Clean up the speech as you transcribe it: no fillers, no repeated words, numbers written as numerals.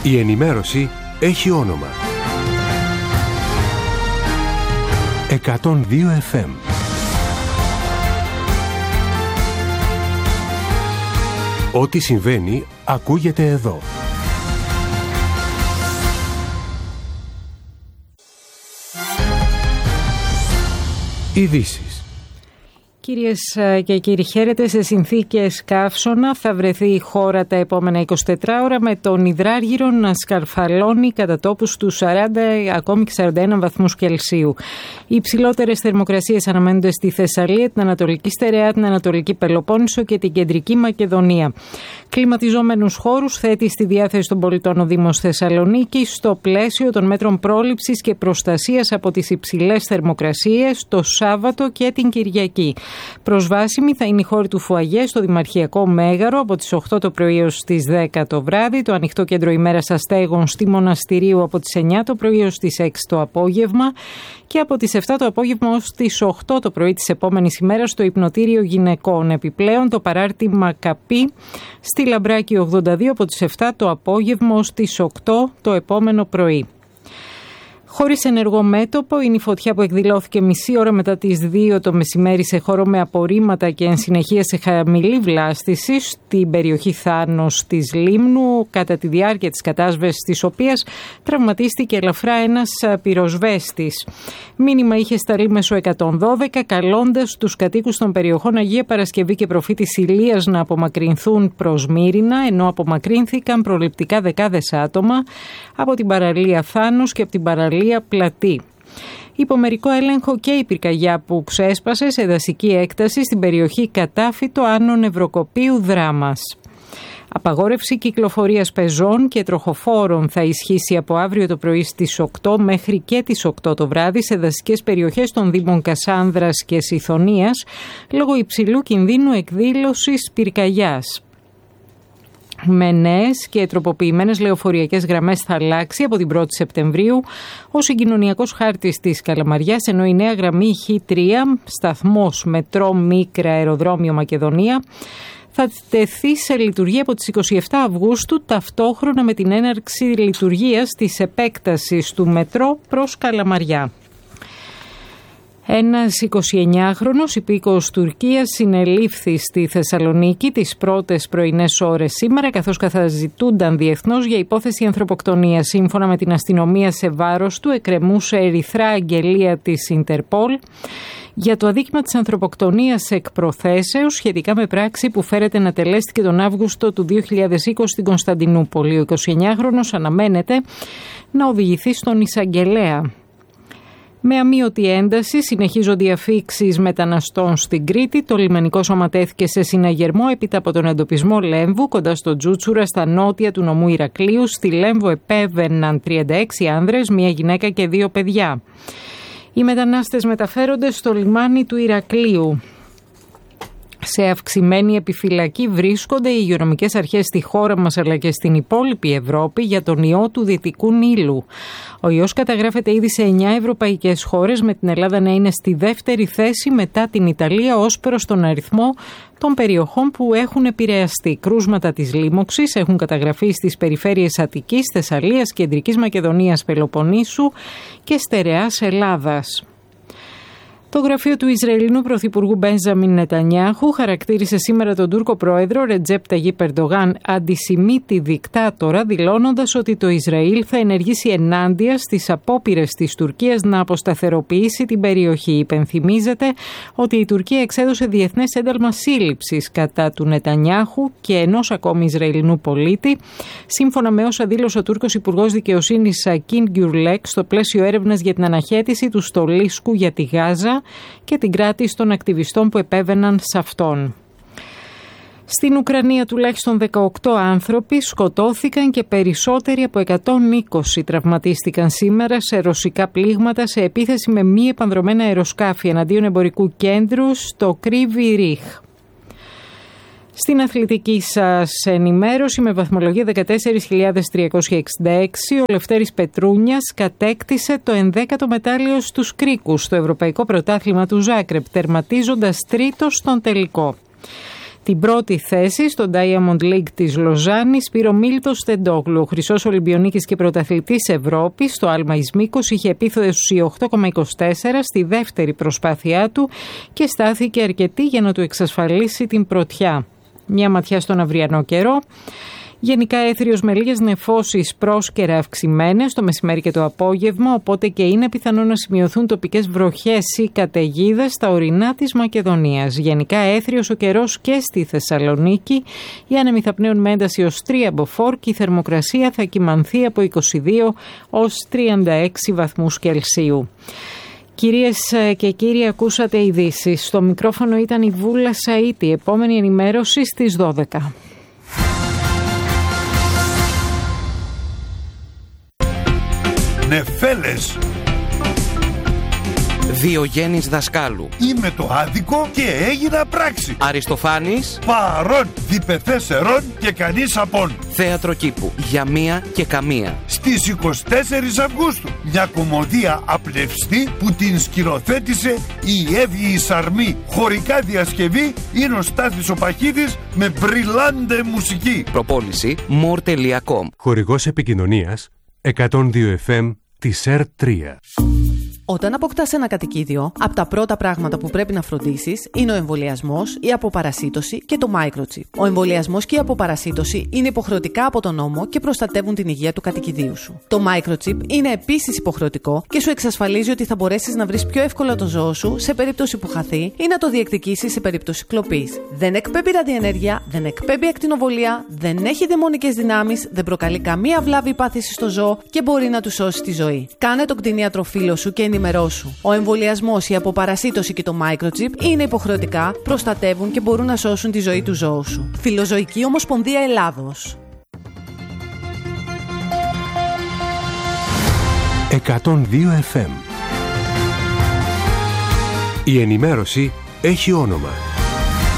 Η ενημέρωση έχει όνομα. 102 FM. Ό,τι συμβαίνει ακούγεται εδώ. Ειδήσεις. Κυρίες και κύριοι, χαίρετε. Σε συνθήκες καύσωνα θα βρεθεί η χώρα τα επόμενα 24 ώρα με τον υδράργυρο να σκαρφαλώνει κατά τόπους στους 40 ακόμη και 41 βαθμούς Κελσίου. Οι υψηλότερες θερμοκρασίες αναμένονται στη Θεσσαλία, την Ανατολική Στερεά, την Ανατολική Πελοπόννησο και την Κεντρική Μακεδονία. Κλιματιζόμενους χώρους θέτει στη διάθεση των πολιτών ο Δήμος Θεσσαλονίκη στο πλαίσιο των μέτρων πρόληψης και προστασίας από τις υψηλές θερμοκρασίες το Σάββατο και την Κυριακή. Προσβάσιμη θα είναι η χώρη του Φουαγέ στο Δημαρχιακό Μέγαρο από τις 8 το πρωί έως τις 10 το βράδυ, το ανοιχτό κέντρο ημέρας αστέγων στη Μοναστηρίου από τις 9 το πρωί έως τις 6 το απόγευμα και από τις 7 το απόγευμα ως τις 8 το πρωί της επόμενης ημέρας στο Υπνοτήριο Γυναικών. Επιπλέον το παράρτημα Καπή στη Λαμπράκη 82 από τις 7 το απόγευμα ως τις 8 το επόμενο πρωί. Χωρίς ενεργό μέτωπο είναι η φωτιά που εκδηλώθηκε μισή ώρα μετά τις 2 το μεσημέρι σε χώρο με απορρίμματα και εν συνεχεία σε χαμηλή βλάστηση στην περιοχή Θάνος της Λίμνου, κατά τη διάρκεια της κατάσβεσης της οποίας τραυματίστηκε ελαφρά ένας πυροσβέστης. Μήνυμα είχε σταλεί μέσω 112 καλώντας τους κατοίκους των περιοχών Αγία Παρασκευή και Προφήτης Ηλίας να απομακρυνθούν προς Μύρινα, ενώ απομακρύνθηκαν προληπτικά δεκάδες άτομα από την παραλία Θάνος και από την παραλία Πλατή. Υπό μερικό έλεγχο και η πυρκαγιά που ξέσπασε σε δασική έκταση στην περιοχή Κατάφυτο Άνω Νευροκοπείου Δράμας. Απαγόρευση κυκλοφορίας πεζών και τροχοφόρων θα ισχύσει από αύριο το πρωί στις 8 μέχρι και τις 8 το βράδυ σε δασικές περιοχές των Δήμων Κασάνδρας και Σιθωνίας λόγω υψηλού κινδύνου εκδήλωσης πυρκαγιάς. Με νέες και τροποποιημένες λεωφορειακές γραμμές θα αλλάξει από την 1η Σεπτεμβρίου ο συγκοινωνιακός χάρτης της Καλαμαριάς, ενώ η νέα γραμμή Χ3, σταθμός μετρό Μίκρα Αεροδρόμιο Μακεδονία, θα τεθεί σε λειτουργία από τις 27 Αυγούστου ταυτόχρονα με την έναρξη λειτουργίας της επέκτασης του μετρό προς Καλαμαριά. Ένας 29χρονος υπήκοος Τουρκίας συνελήφθη στη Θεσσαλονίκη τις πρώτες πρωινές ώρες σήμερα, καθώς καθαζητούνταν διεθνώς για υπόθεση ανθρωποκτονίας. Σύμφωνα με την αστυνομία, σε βάρος του εκκρεμούσε ερυθρά αγγελία της Ιντερπόλ για το αδίκημα της ανθρωποκτονίας εκ προθέσεως σχετικά με πράξη που φέρεται να τελέστηκε τον Αύγουστο του 2020 στην Κωνσταντινούπολη. Ο 29χρονος αναμένεται να οδηγηθεί στον εισαγγελέα. Με αμείωτη ένταση συνεχίζονται οι αφίξεις μεταναστών στην Κρήτη. Το λιμενικό σώμα τέθηκε σε συναγερμό έπειτα από τον εντοπισμό Λέμβου κοντά στο Τζούτσουρα στα νότια του νομού Ηρακλείου. Στη Λέμβο επέβαιναν 36 άνδρες, μία γυναίκα και 2 παιδιά. Οι μετανάστες μεταφέρονται στο λιμάνι του Ηρακλείου. Σε αυξημένη επιφυλακή βρίσκονται οι υγειονομικές αρχές στη χώρα μας αλλά και στην υπόλοιπη Ευρώπη για τον ιό του Δυτικού Νείλου. Ο ιός καταγράφεται ήδη σε 9 ευρωπαϊκές χώρες, με την Ελλάδα να είναι στη δεύτερη θέση μετά την Ιταλία ως προς τον αριθμό των περιοχών που έχουν επηρεαστεί. Κρούσματα της λίμωξης έχουν καταγραφεί στις περιφέρειες Αττικής, Θεσσαλίας, Κεντρικής Μακεδονίας, Πελοποννήσου και Στερεάς Ελλάδας. Το γραφείο του Ισραηλινού Πρωθυπουργού Μπένζαμιν Νετανιάχου χαρακτήρισε σήμερα τον Τούρκο πρόεδρο Ρετζέπ Ταγίπ Ερντογάν αντισημίτη δικτάτορα, δηλώνοντας ότι το Ισραήλ θα ενεργήσει ενάντια στις απόπειρες της Τουρκίας να αποσταθεροποιήσει την περιοχή. Υπενθυμίζεται ότι η Τουρκία εξέδωσε διεθνές ένταλμα σύλληψης κατά του Νετανιάχου και ενός ακόμη Ισραηλινού πολίτη, σύμφωνα με όσα δήλωσε ο Τούρκος Υπουργός Δικαιοσύνης Σακίν Γκιουρλέκ στο πλαίσιο έρευνας για την αναχέτηση του στολίσκου για τη Γάζα και την κράτηση των ακτιβιστών που επέβαιναν σε αυτόν. Στην Ουκρανία τουλάχιστον 18 άνθρωποι σκοτώθηκαν και περισσότεροι από 120 τραυματίστηκαν σήμερα σε ρωσικά πλήγματα σε επίθεση με μη επανδρομένα αεροσκάφη εναντίον εμπορικού κέντρου στο Κρύβι Ρίχ. Στην αθλητική σας ενημέρωση, με βαθμολογία 14.366, ο Λευτέρης Πετρούνιας κατέκτησε το 11ο μετάλλιο στους κρίκους στο Ευρωπαϊκό Πρωτάθλημα του Ζάκρεπ, τερματίζοντας τρίτος στον τελικό. Την πρώτη θέση στο Diamond League της Λοζάνης πήρε ο Μίλτος Τεντόγλου. Ο χρυσός Ολυμπιονίκης και πρωταθλητής Ευρώπης στο άλμα εις μήκος είχε επίθεση 8,24 στη δεύτερη προσπάθειά του και στάθηκε αρκετή για να του εξασφαλίσει την πρωτιά. Μια ματιά στον αυριανό καιρό. Γενικά έθριος με λίγες νεφώσεις πρόσκαιρα αυξημένες το μεσημέρι και το απόγευμα, οπότε και είναι πιθανό να σημειωθούν τοπικές βροχές ή καταιγίδες στα ορεινά της Μακεδονίας. Γενικά έθριος ο καιρός και στη Θεσσαλονίκη. Οι άνεμοι θα πνέουν με ένταση ως 3 μποφόρ και η θερμοκρασία θα κυμανθεί από 22 ως 36 βαθμούς Κελσίου. Κυρίες και κύριοι, ακούσατε ειδήσεις. Στο μικρόφωνο ήταν η Βούλα Σαΐτη. Επόμενη ενημέρωση στις 12. Νεφέλες. Διογέννης Δασκάλου. Είμαι το άδικο και έγινα πράξη. Αριστοφάνης. Παρών, διπεθές ερών και κανείς απόν. Θέατρο κήπου. Για μία και καμία. Στις 24 Αυγούστου. Μια κομμωδία απλευστή που την σκηνοθέτησε η Εύη η Σαρμή. Χωρικά διασκευή είναι ο Στάθης ο Παχίδης με μπριλάντε μουσική. Προπόληση more.com. Χορηγός επικοινωνίας 102 FM της ΕΡΤ3. Όταν αποκτάς ένα κατοικίδιο, από τα πρώτα πράγματα που πρέπει να φροντίσεις είναι ο εμβολιασμός, η αποπαρασίτωση και το microchip. Ο εμβολιασμός και η αποπαρασίτωση είναι υποχρεωτικά από τον νόμο και προστατεύουν την υγεία του κατοικιδίου σου. Το microchip είναι επίσης υποχρεωτικό και σου εξασφαλίζει ότι θα μπορέσεις να βρεις πιο εύκολα το ζώο σου σε περίπτωση που χαθεί ή να το διεκδικήσεις σε περίπτωση κλοπής. Δεν εκπέμπει ραδιενέργεια, δεν εκπέμπει ακτινοβολία, δεν έχει δαιμονικές δυνάμεις, δεν προκαλεί καμία βλάβη ή πάθηση στο ζώο και μπορεί να του σώσει τη ζωή. Κάνε τον κτηνίατρο φίλο σου και ενημερώσου. Ο εμβολιασμός, η αποπαρασίτωση και το microchip είναι υποχρεωτικά, προστατεύουν και μπορούν να σώσουν τη ζωή του ζώου σου. Φιλοζωική Ομοσπονδία Ελλάδος. 102 FM. Η ενημέρωση έχει όνομα.